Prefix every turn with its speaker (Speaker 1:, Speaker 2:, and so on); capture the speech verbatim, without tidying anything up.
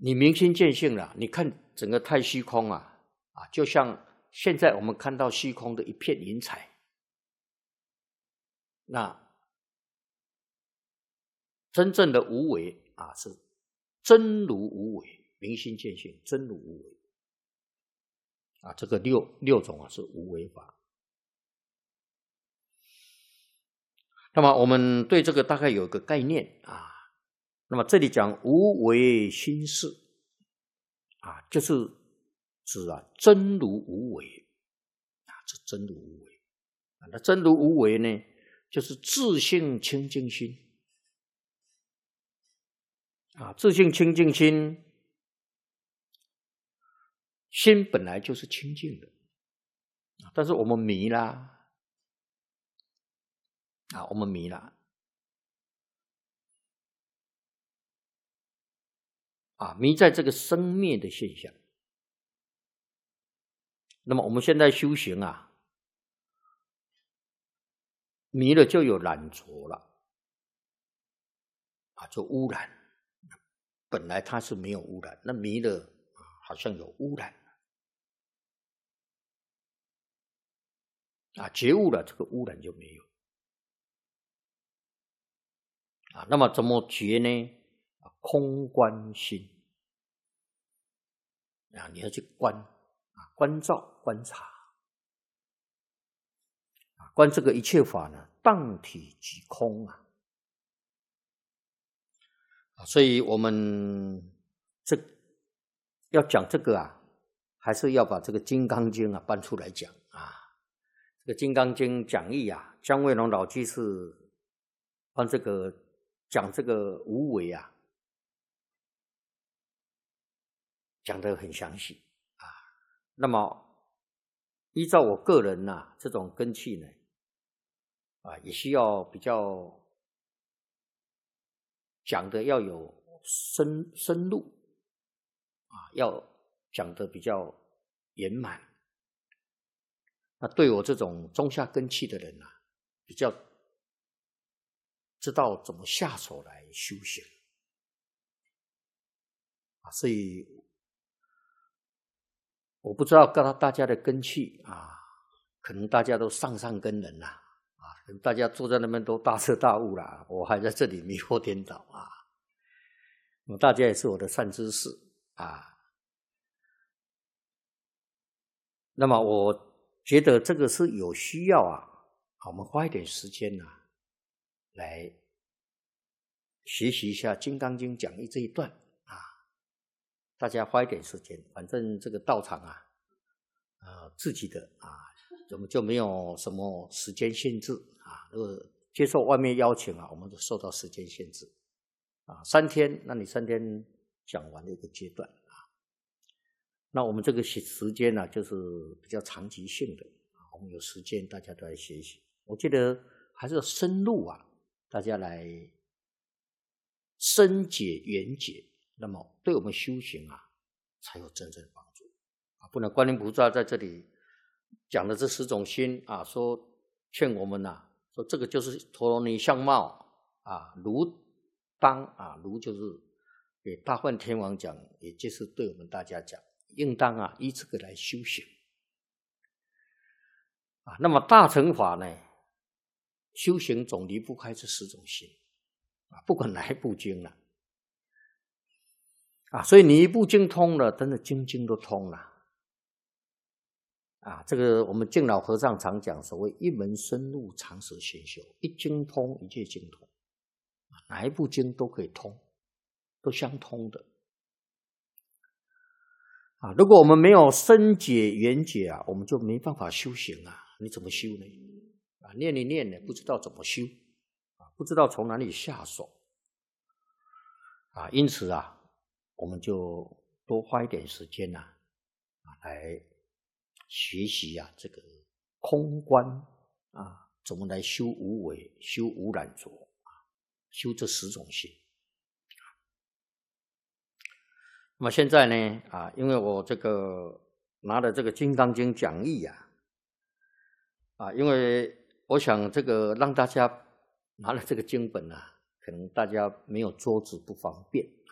Speaker 1: 你明心见性了，你看整个太虚空啊，啊，就像现在我们看到虚空的一片云彩，那真正的无为啊，是真如无为，明心见性，真如无为啊，这个六六种啊是无为法。那么我们对这个大概有个概念啊。那么这里讲无为心事啊，就是指啊真如无为啊，这真如无为啊，那真如无为呢，就是自性清净心啊，自性清净心，心本来就是清净的，但是我们迷啦啊，我们迷啦。啊，迷在这个生灭的现象。那么我们现在修行啊，迷了就有染着了，啊，就污染。本来它是没有污染，那迷了好像有污染。啊，觉悟了，这个污染就没有。啊，那么怎么觉呢？空观心。啊，你要去观啊，关照观察啊，观这个一切法呢，当体即空啊。啊，所以我们这要讲这个啊，还是要把这个《金刚经》啊搬出来讲啊。这个《金刚经》讲义啊，姜维龙老居士帮这个讲这个无为啊。讲得很详细啊，那么依照我个人呐、啊、这种根器呢，啊也需要比较讲的要有深深入啊，要讲的比较圆满。那对我这种中下根器的人啊，比较知道怎么下手来修行啊，所以。我不知道大家的根器啊，可能大家都上上根人啦，啊，可能大家坐在那边都大彻大悟啦，我还在这里迷惑颠倒啊。大家也是我的善知识啊。那么我觉得这个是有需要啊，我们花一点时间啊，来学习一下《金刚经》讲义这一段。大家花一点时间，反正这个道场啊，呃，自己的啊，我们就没有什么时间限制啊。如果接受外面邀请啊，我们就受到时间限制啊，三天，那你三天讲完的一个阶段啊。那我们这个时间呢、啊，就是比较长期性的啊，我们有时间大家都来学习。我觉得还是要深入啊，大家来深解圆解。那么对我们修行啊，才有真正的帮助啊！不能观音菩萨在这里讲的这十种心啊，说劝我们呐、啊，说这个就是陀罗尼相貌啊，如当啊，如就是给大梵天王讲，也就是对我们大家讲，应当啊依这个来修行啊。那么大乘法呢，修行总离不开这十种心啊，不管哪一部经了、啊。啊，所以你一部经通了，真的经经都通了。啊，这个我们净老和尚常讲，所谓一门深入，长时熏修，一经通，一切经通。哪一部经都可以通，都相通的。啊，如果我们没有深解圆解啊，我们就没办法修行啊。你怎么修呢？啊，念一念呢，不知道怎么修，啊，不知道从哪里下手。啊，因此啊。我们就多花一点时间呐、啊，来学习啊这个空观啊，怎么来修无为、修无染着啊，修这十种心。那么现在呢啊，因为我这个拿了这个《金刚经》讲义啊，啊，因为我想这个让大家拿了这个经本啊，可能大家没有桌子不方便。